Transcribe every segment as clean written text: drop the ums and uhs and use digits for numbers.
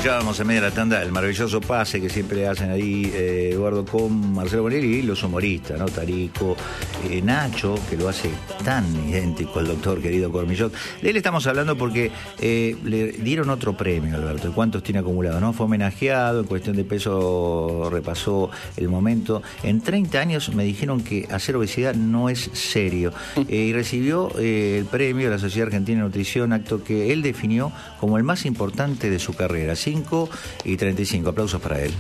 Escuchábamos en medio de la tanda el maravilloso pase que siempre hacen ahí Eduardo con Marcelo Bonelli y los humoristas, ¿no? Tarico, Nacho, que lo hace tan idéntico al doctor querido Cormillot. De él estamos hablando porque le dieron otro premio, Alberto. ¿Cuántos tiene acumulado? ¿No? Fue homenajeado, en cuestión de peso repasó el momento. En 30 años me dijeron que hacer obesidad no es serio. Y recibió el premio de la Sociedad Argentina de Nutrición, acto que él definió como el más importante de su carrera. 5:35. Aplausos para él.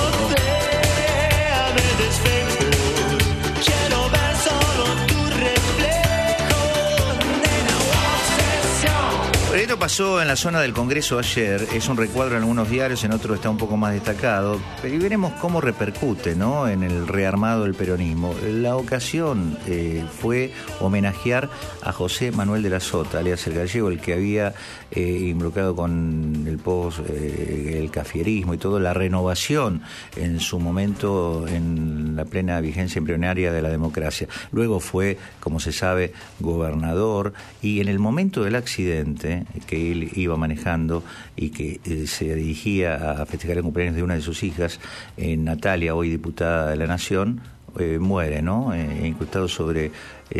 Esto pasó en la zona del Congreso ayer, es un recuadro en algunos diarios, en otros está un poco más destacado, pero veremos cómo repercute, ¿no?, en el rearmado del peronismo. La ocasión fue homenajear a José Manuel de la Sota, alias el Gallego, el que había involucrado con el cafierismo y todo, la renovación en su momento en la plena vigencia embrionaria de la democracia. Luego fue, como se sabe, gobernador, y en el momento del accidente que él iba manejando y que se dirigía a festejar el cumpleaños de una de sus hijas, Natalia, hoy diputada de la Nación, muere, ¿no? Incrustado sobre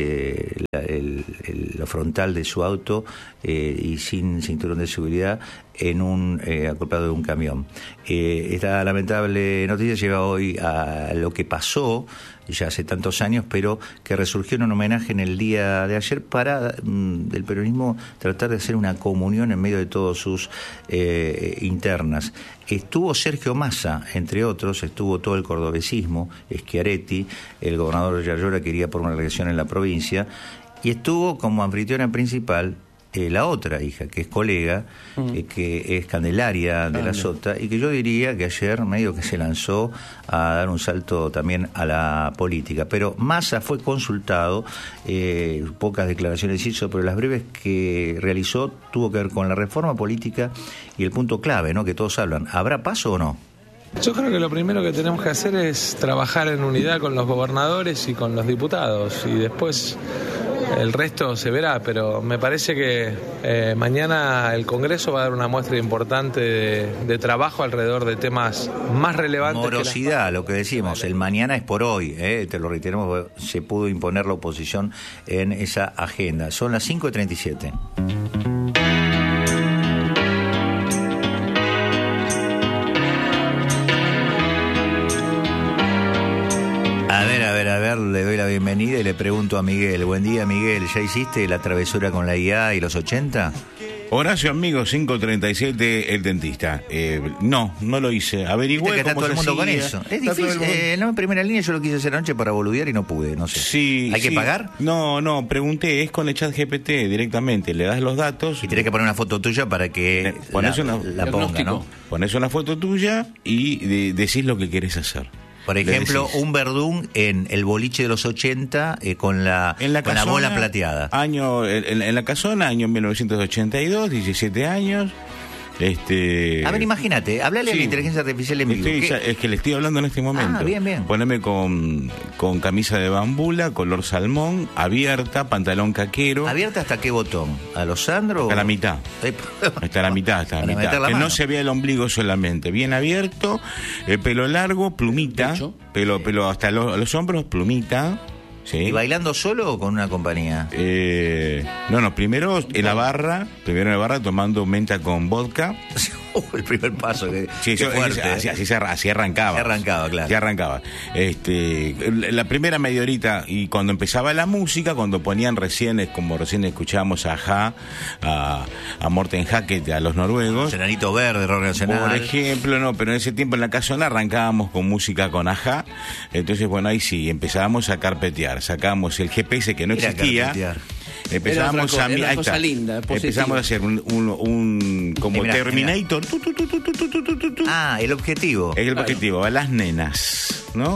la frontal de su auto y sin cinturón de seguridad en un acoplado de un camión. Esta lamentable noticia lleva hoy a lo que pasó ya hace tantos años, pero que resurgió en un homenaje en el día de ayer para el peronismo tratar de hacer una comunión en medio de todas sus internas. Estuvo Sergio Massa, entre otros, estuvo todo el cordobesismo, Schiaretti, el gobernador de Yayora quería por una elección en la provincia, y estuvo como anfitriona principal la otra hija, que es colega, que es Candelaria de la Sota, y que yo diría que ayer medio que se lanzó a dar un salto también a la política. Pero Massa fue consultado, pocas declaraciones hizo, pero las breves que realizó tuvo que ver con la reforma política y el punto clave, ¿no?, que todos hablan. ¿Habrá paso o no? Yo creo que lo primero que tenemos que hacer es trabajar en unidad con los gobernadores y con los diputados, y después el resto se verá, pero me parece que mañana el Congreso va a dar una muestra importante de trabajo alrededor de temas más relevantes. Morosidad, lo que decimos, el mañana es por hoy, te lo reiteramos, se pudo imponer la oposición en esa agenda. Son las 5:37. A ver, le doy la bienvenida y le pregunto a Miguel. Buen día, Miguel. ¿Ya hiciste la travesura con la IA y los 80? Horacio, amigo, 5:37, el dentista. No lo hice. Averigüé. Que está todo el mundo con eso. Es difícil. No, en primera línea yo lo quise hacer anoche para boludear y no pude, no sé. Sí. ¿Hay que pagar? No, pregunté, es con el ChatGPT directamente. Le das los datos. Y tenés que poner una foto tuya para que la ponga, ¿no? Pones una foto tuya y decís lo que querés hacer. Por ejemplo, un Verdún en el boliche de los 80 con la bola plateada. En la casona, año 1982, 17 años. A ver, imagínate, hablale a la inteligencia artificial en vivo. Es que le estoy hablando en este momento. Bien. Poneme con camisa de bambula, color salmón, abierta, pantalón caquero. ¿Abierta hasta qué botón? ¿A los Sandro? Hasta la mitad. Hasta la mitad. Que no se vea el ombligo solamente. Bien abierto, pelo largo, plumita. Pelo hasta los hombros, plumita. ¿Sí? ¿Y bailando solo o con una compañía? Primero en la barra tomando menta con vodka. El primer paso. Así arrancaba. Claro. Ya arrancaba. La primera media horita, y cuando empezaba la música, cuando ponían recién escuchábamos a Ajá, a Morten Hackett, a los noruegos. Enanito Verde, rock nacional. Por ejemplo, pero en ese tiempo en la casona arrancábamos con música con Ajá. Entonces, ahí sí, empezábamos a carpetear. Sacamos el GPS que no existía. Empezamos a hacer un como Terminator. El objetivo. El objetivo, a las nenas, ¿no?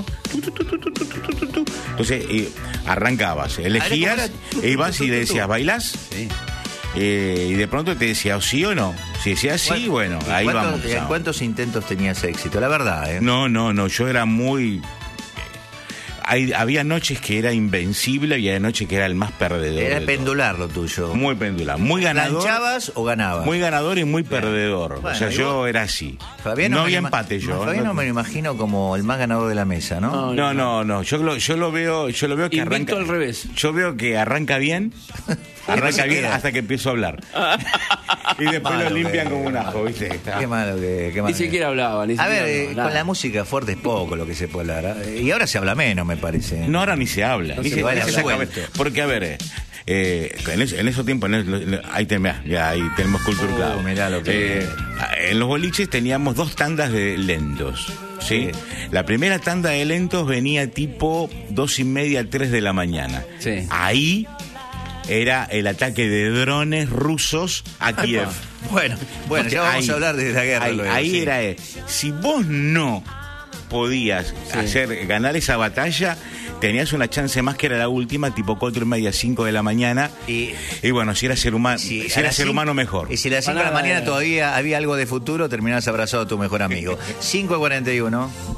Entonces arrancabas, elegías, ibas y le decías, ¿bailás? Sí. Y de pronto te decía, sí o no. Si decía sí, ahí vamos. ¿En cuántos intentos tenías éxito? La verdad, No, yo era muy... había noches que era invencible, había noches que era el más perdedor. Era pendular lo tuyo. Muy pendular, muy ganador. ¿Planchabas o ganabas? Muy ganador y muy perdedor. Bueno, o sea, yo era así. Fabián no había empate yo. Fabián no me lo imagino como el más ganador de la mesa, ¿no? No. Yo lo veo que arranca al revés. Yo veo que arranca bien. Arranca bien hasta que empiezo a hablar. Y después lo limpian como un ajo, ¿viste? Qué malo que... Ni siquiera hablaban. A ver, con la música fuerte es poco lo que se puede hablar. Y ahora se habla menos, me parece. No, ahí se habla. Porque, a ver, en esos tiempos, ahí tenemos Cultura Club. En los boliches teníamos 2 tandas de lentos. ¿Sí? La primera tanda de lentos venía tipo 2:30, 3 de la mañana. Sí. Ahí era el ataque de drones rusos a Kiev. Bueno, ya vamos a hablar de la guerra. Ahí era, si vos no podías ganar esa batalla, tenías una chance más, que era la última, tipo 4:30, 5 de la mañana. Y bueno, si eras ser humano, mejor. Y si a las 5 de la mañana todavía había algo de futuro, terminabas abrazado a tu mejor amigo. 5:41.